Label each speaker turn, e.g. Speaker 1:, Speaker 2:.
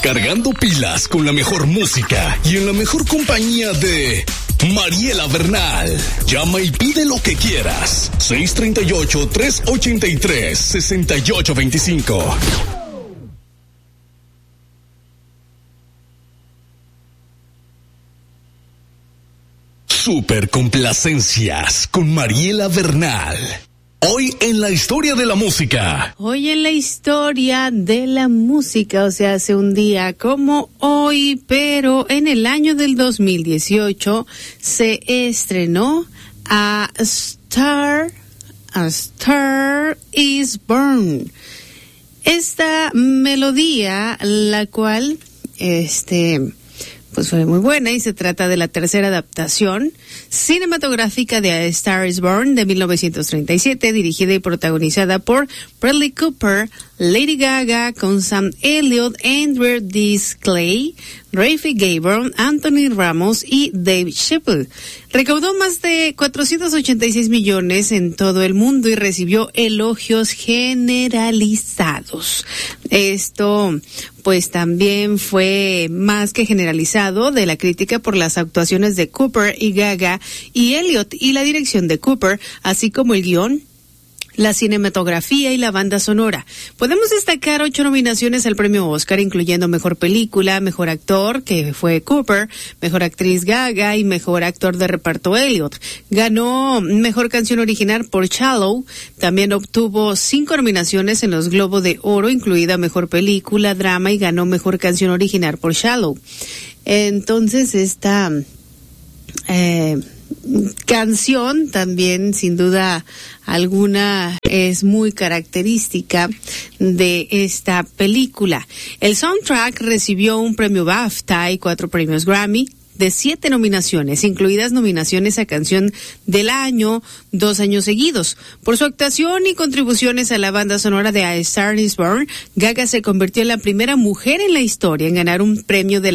Speaker 1: Cargando pilas con la mejor música y en la mejor compañía de Mariela Bernal. Llama y pide lo que quieras. 638-383-6825. Super complacencias con Mariela Bernal. Hoy en la historia de la música.
Speaker 2: Hoy en la historia de la música, o sea, hace un día como hoy, pero en el año del 2018 se estrenó A Star is Born. Esta melodía, la cual, pues fue muy buena y se trata de la tercera adaptación cinematográfica de A Star is Born de 1937, dirigida y protagonizada por Bradley Cooper, Lady Gaga, con Sam Elliott, Andrew Dice Clay, Rafe Gabbard, Anthony Ramos y Dave Chappelle. Recaudó más de 486 millones en todo el mundo y recibió elogios generalizados. Esto, pues también fue más que generalizado de la crítica por las actuaciones de Cooper y Gaga y Elliott y la dirección de Cooper, así como el guión, la cinematografía y la banda sonora. Podemos destacar 8 nominaciones al premio Oscar, incluyendo Mejor Película, Mejor Actor, que fue Cooper, Mejor Actriz Gaga y Mejor Actor de Reparto Elliott. Ganó Mejor Canción Original por Shallow. También obtuvo 5 nominaciones en los Globo de Oro, incluida Mejor Película, Drama, y ganó Mejor Canción Original por Shallow. Entonces, esta canción también, sin duda alguna, es muy característica de esta película. El soundtrack recibió un premio BAFTA y 4 premios Grammy, de 7 nominaciones, incluidas nominaciones a Canción del Año 2 años seguidos. Por su actuación y contribuciones a la banda sonora de A Star is Born, Gaga se convirtió en la primera mujer en la historia en ganar un premio de la